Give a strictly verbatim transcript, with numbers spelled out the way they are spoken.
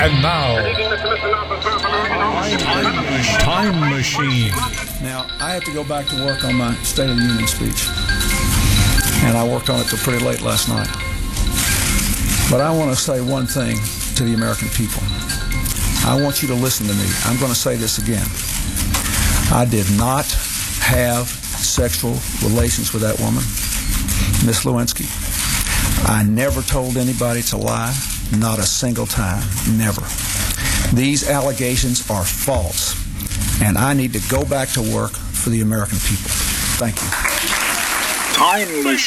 And now, Time Machine. Now, I have to go back to work on my State of the Union speech. And I worked on it till pretty late last night. But I want to say one thing to the American people. I want you to listen to me. I'm going to say this again. I did not have sexual relations with that woman, Miss Lewinsky. I never told anybody to lie, not a single time, never. These allegations are false, and I need to go back to work for the American people. Thank you. Time Machine.